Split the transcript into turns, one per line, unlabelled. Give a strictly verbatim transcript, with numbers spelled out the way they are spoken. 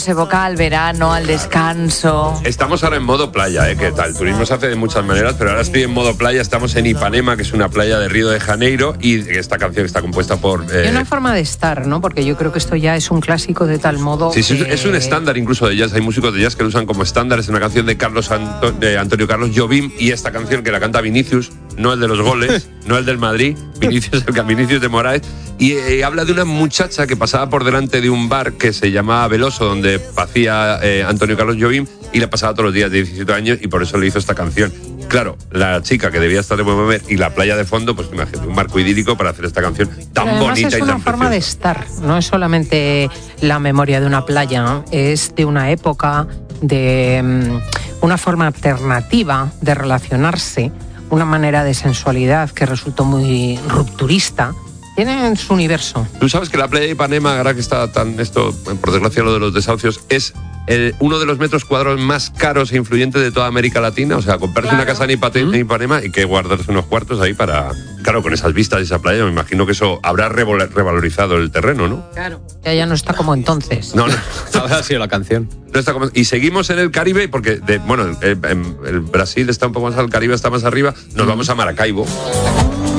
Se evoca al verano, al descanso.
Estamos ahora en modo playa, ¿eh? Que tal, el turismo se hace de muchas maneras, pero ahora estoy en modo playa. Estamos en Ipanema, que es una playa de Río de Janeiro, y esta canción está compuesta por...
Eh... Y
Eh...
una forma de estar, ¿no? Porque yo creo que esto ya es un clásico de tal modo...
Sí, sí,
que...
es un estándar incluso de jazz. Hay músicos de jazz que lo usan como estándar. Es una canción de Carlos Anto... de Antonio Carlos Jobim, y esta canción que la canta Vinicius, no el de los goles, no el del Madrid, Vinicius, el Vinicius de Moraes, y eh, habla de una muchacha que pasaba por delante de un bar que se llamaba Veloso, donde hacía eh, Antonio Carlos Jobim, y le pasaba todos los días de diecisiete años, y por eso le hizo esta canción. Claro, la chica que debía estar de buen beber y la playa de fondo, pues imagínate, un marco idílico para hacer esta canción tan
Pero
bonita y tan
es una forma
preciosa.
de estar, no es solamente la memoria de una playa, ¿no? Es de una época, de um, una forma alternativa de relacionarse, una manera de sensualidad que resultó muy rupturista. Tienen su universo.
Tú sabes que la playa de Ipanema, ahora que está tan esto, por desgracia lo de los desahucios, es el, uno de los metros cuadrados más caros e influyentes de toda América Latina. O sea, comprarse claro. una casa en Ipanema, en Ipanema y que guardarse unos cuartos ahí para... Claro, con esas vistas de esa playa, me imagino que eso habrá revalorizado el terreno, ¿no?
Claro. Ya, ya no está como entonces.
No, no.
Ahora ha sido la canción.
No está como... Y seguimos en el Caribe, porque, de, bueno, el, el, el Brasil está un poco más al Caribe, está más arriba. Nos vamos a Maracaibo.